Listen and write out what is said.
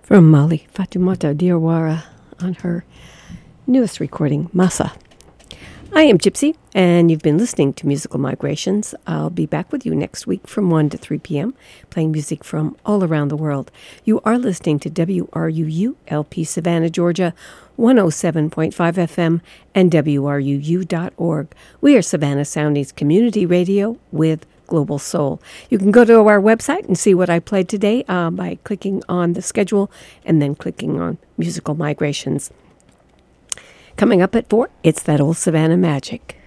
from Mali Fatoumata Diawara on her newest recording, Massa. I am Gypsy, and you've been listening to Musical Migrations. I'll be back with you next week from 1 to 3 p.m., playing music from all around the world. You are listening to WRUU LP Savannah, Georgia, 107.5 FM, and WRUU.org. We are Savannah Sounding's community radio with Global Soul. You can go to our website and see what I played today by clicking on the schedule and then clicking on Musical Migrations. Coming up at 4, it's that old Savannah magic.